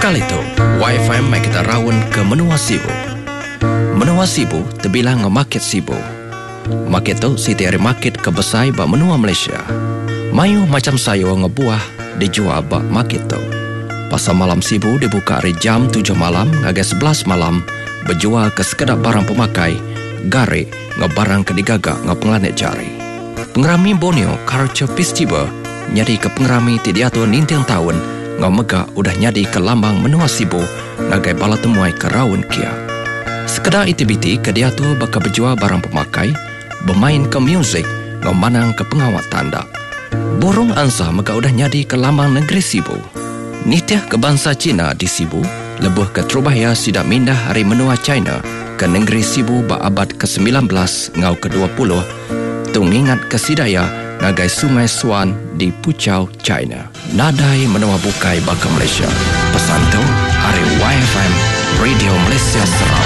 Kali itu, YFM mai kita rawon ke Menua Sibu. Menua Sibu terbilang market Sibu. Market tu siti hari market kebesai ba menua Malaysia. Mayu macam sayur ngebuah dijual ba market tu. Pasar malam Sibu dibuka hari jam 7 malam hingga 11 malam, berjual ke sekedar barang pemakai, gare ngebarang ke digagak ngepenglanet jari. Pengerami Borneo Culture Festival nyari ke pengerami ti diatur ninteng tahun ngomega udah nyadi ke lambang Menua Sibu ngagai bala temuai ke rawon kia. Sekedar aktiviti ke diatur baka berjual barang pemakai, bermain ke muzik ngomanang ke pengawat tanda. Borong ansa mega udah nyadi ke lambang negeri Sibu. Nitiah ke bangsa Cina di Sibu lebuh ke terubahaya sidak mindah hari menua China ke negeri Sibu ba abad ke-19 ngau ke-20 tu ngingat kesidaya ngagai Sungai Swan di Puchao, China. Nadai menua bukai baka Malaysia. Pesan tu hari YFM Radio Malaysia Sarawak.